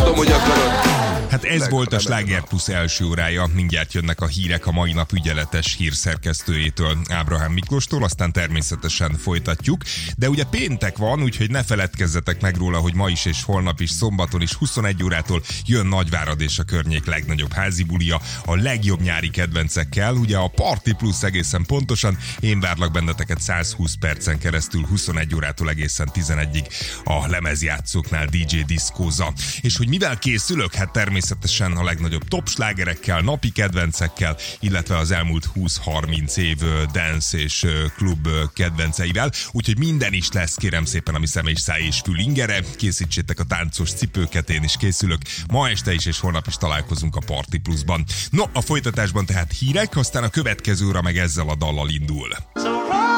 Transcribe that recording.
tudom, hogy akarod. Hát ez volt a Sláger Plus első órája. Mindjárt jönnek a hírek a mai nap ügyeletes hírszerkesztőjétől, Ábrahám Miklóstól, aztán természetesen folytatjuk. De ugye péntek van, úgyhogy ne feledkezzetek meg róla, hogy ma is és holnap is, szombaton is 21 órától jön Nagyvárad és a környék legnagyobb házi bulia, a legjobb nyári kedvencekkel. Ugye a Party Plus egészen pontosan. Én várlak benneteket 120 percen keresztül, 21 órától egészen 11-ig a lemezjátszóknál DJ diszkóza. És hogy mivel készülök? Hát természetesen a legnagyobb top slágerekkel, napi kedvencekkel, illetve az elmúlt 20-30 év dance és klub kedvenceivel. Úgyhogy minden is lesz, kérem szépen, ami szem és száj és fül ingere. Készítsétek a táncos cipőket, én is készülök. Ma este is és holnap is találkozunk a Party Plusban. No, a folytatásban tehát hírek, aztán a következő óra meg ezzel a dallal indul.